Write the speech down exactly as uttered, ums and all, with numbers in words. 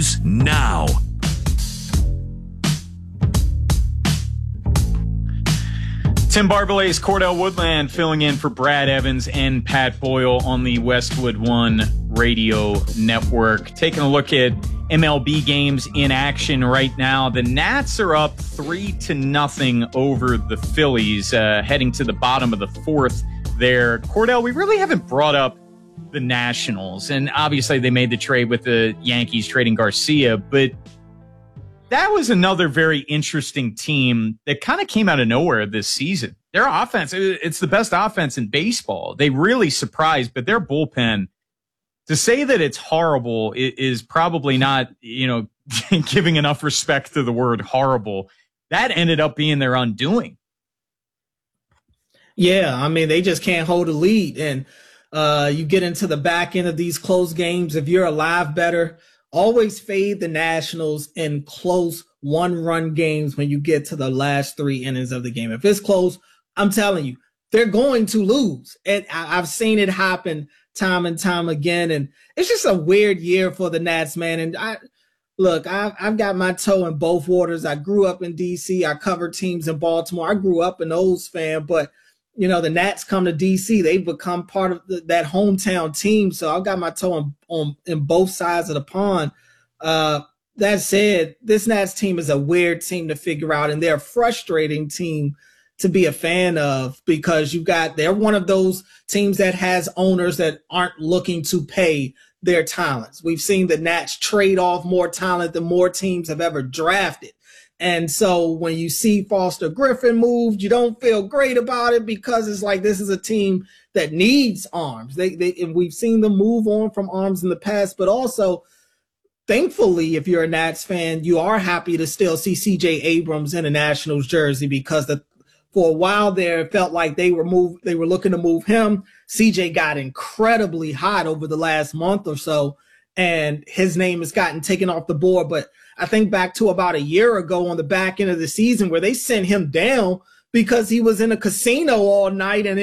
news now. Tim Barbalet's Cordell Woodland filling in for Brad Evans and Pat Boyle on the Westwood One Radio Network. Taking a look at M L B games in action right now. The Nats are up three to nothing over the Phillies, uh, heading to the bottom of the fourth there. Cordell, we really haven't brought up the Nationals, and obviously they made the trade with the Yankees trading Garcia, but that was another very interesting team that kind of came out of nowhere this season. Their offense, it's the best offense in baseball. They really surprised, but their bullpen, to say that it's horrible is probably not, you know, giving enough respect to the word horrible. That ended up being their undoing. Yeah, I mean, they just can't hold a lead. And uh, you get into the back end of these close games. If you're a live bettor, always fade the Nationals in close one-run games when you get to the last three innings of the game. If it's close, I'm telling you, they're going to lose. And I've seen it happen time and time again. And it's just a weird year for the Nats, man. And I look, I've, I've got my toe in both waters. I grew up in D C. I covered teams in Baltimore. I grew up an O's fan, but you know, the Nats come to D C. They've become part of the, that hometown team. So I've got my toe on, on in both sides of the pond. Uh, that said, this Nats team is a weird team to figure out, and they're a frustrating team to be a fan of because you've got, they're one of those teams that has owners that aren't looking to pay their talents. We've seen the Nats trade off more talent than more teams have ever drafted. And so when you see Foster Griffin moved, you don't feel great about it because it's like this is a team that needs arms. They, they and we've seen them move on from arms in the past, but also, thankfully, if you're a Nats fan, you are happy to still see C J Abrams in a Nationals jersey because the, for a while there, it felt like they were move, they were looking to move him. C J got incredibly hot over the last month or so, and his name has gotten taken off the board, but I think back to about a year ago on the back end of the season where they sent him down because he was in a casino all night and